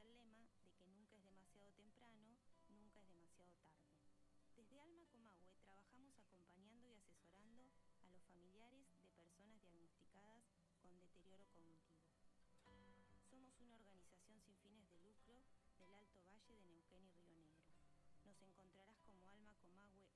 el lema de que nunca es demasiado temprano, nunca es demasiado tarde. Desde Alma Comahue trabajamos acompañando y asesorando a los familiares de personas diagnosticadas con deterioro cognitivo. Somos una organización sin fines de lucro del Alto Valle de Neuquén y Río Negro. Nos encontrarás como Alma Comahue